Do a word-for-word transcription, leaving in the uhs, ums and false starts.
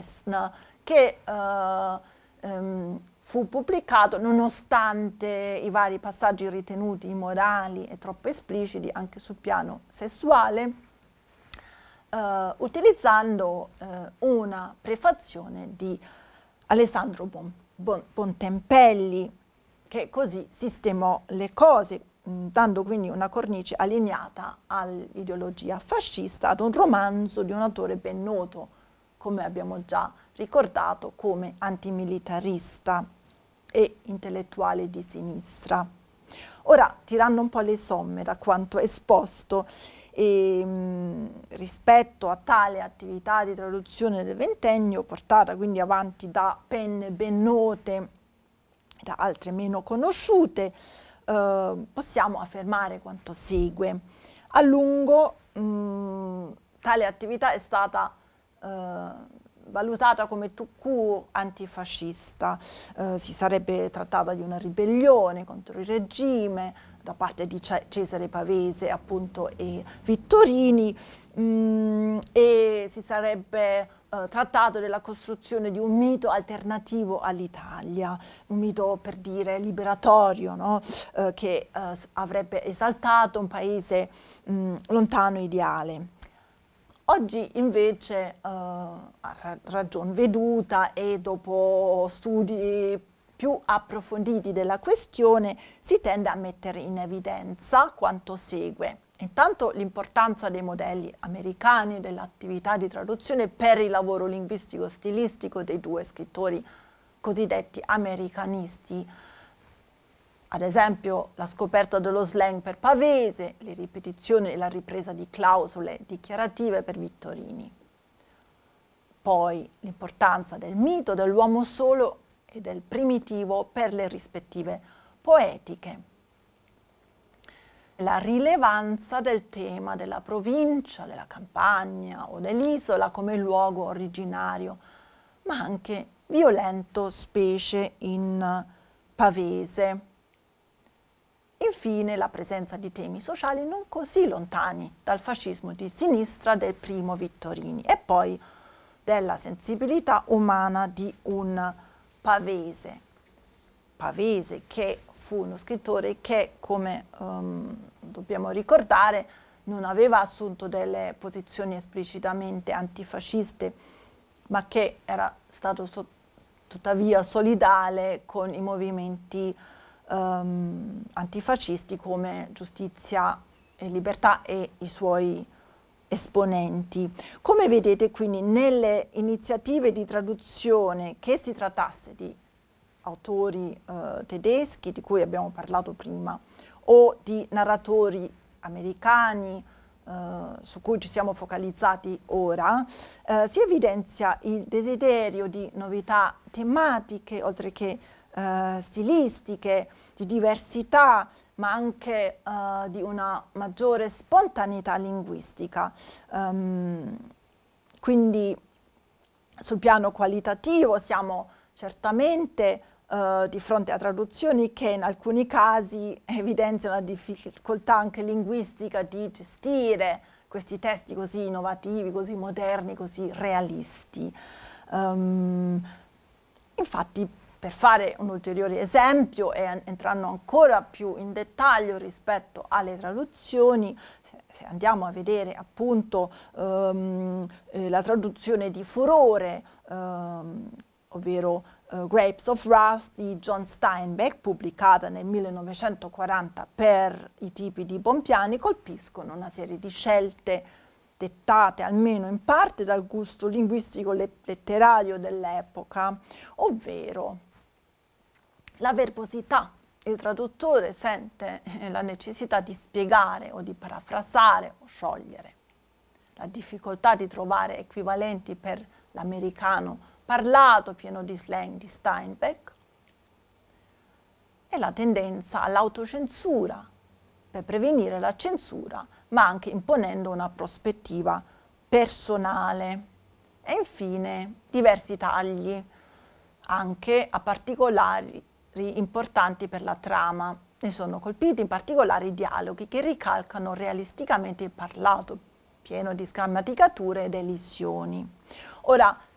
Messner, che eh, ehm, fu pubblicato nonostante i vari passaggi ritenuti immorali e troppo espliciti anche sul piano sessuale, eh, utilizzando eh, una prefazione di Alessandro Bon, bon, Bontempelli, che così sistemò le cose, mh, dando quindi una cornice allineata all'ideologia fascista, ad un romanzo di un autore ben noto, come abbiamo già ricordato, come antimilitarista e intellettuale di sinistra. Ora, tirando un po' le somme da quanto esposto, e, mh, rispetto a tale attività di traduzione del ventennio, portata quindi avanti da penne ben note, da altre meno conosciute, eh, possiamo affermare quanto segue. A lungo mh, tale attività è stata eh, valutata come tout court antifascista, eh, si sarebbe trattata di una ribellione contro il regime da parte di Cesare Pavese appunto e Vittorini, mh, e si sarebbe eh, trattato della costruzione di un mito alternativo all'Italia, un mito per dire liberatorio, no? eh, che eh, avrebbe esaltato un paese mh, lontano ideale. Oggi invece, uh, a ragion veduta e dopo studi più approfonditi della questione, si tende a mettere in evidenza quanto segue. Intanto l'importanza dei modelli americani dell'attività di traduzione per il lavoro linguistico-stilistico dei due scrittori cosiddetti americanisti. Ad esempio la scoperta dello slang per Pavese, le ripetizioni e la ripresa di clausole dichiarative per Vittorini. Poi l'importanza del mito dell'uomo solo e del primitivo per le rispettive poetiche. La rilevanza del tema della provincia, della campagna o dell'isola come luogo originario, ma anche violento, specie in Pavese. Infine la presenza di temi sociali non così lontani dal fascismo di sinistra del primo Vittorini e poi della sensibilità umana di un Pavese. Pavese che fu uno scrittore che, come um, dobbiamo ricordare, non aveva assunto delle posizioni esplicitamente antifasciste, ma che era stato so- tuttavia solidale con i movimenti Um, antifascisti come Giustizia e Libertà e i suoi esponenti. Come vedete quindi nelle iniziative di traduzione, che si trattasse di autori uh, tedeschi di cui abbiamo parlato prima o di narratori americani uh, su cui ci siamo focalizzati ora, uh, si evidenzia il desiderio di novità tematiche oltre che Uh, stilistiche, di diversità, ma anche uh, di una maggiore spontaneità linguistica. Um, quindi sul piano qualitativo siamo certamente uh, di fronte a traduzioni che in alcuni casi evidenziano la difficoltà anche linguistica di gestire questi testi così innovativi, così moderni, così realisti. Um, infatti, per fare un ulteriore esempio e entrando ancora più in dettaglio rispetto alle traduzioni, se, se andiamo a vedere appunto um, eh, la traduzione di Furore, um, ovvero uh, Grapes of Wrath di John Steinbeck, pubblicata nel millenovecentoquaranta per i tipi di Bompiani, colpiscono una serie di scelte dettate almeno in parte dal gusto linguistico letterario dell'epoca, ovvero la verbosità. Il traduttore sente la necessità di spiegare o di parafrasare o sciogliere, la difficoltà di trovare equivalenti per l'americano parlato pieno di slang di Steinbeck e la tendenza all'autocensura per prevenire la censura, ma anche imponendo una prospettiva personale. E infine diversi tagli, anche a particolari importanti per la trama. Ne sono colpiti in particolare i dialoghi che ricalcano realisticamente il parlato, pieno di sgrammaticature ed elisioni. Ora,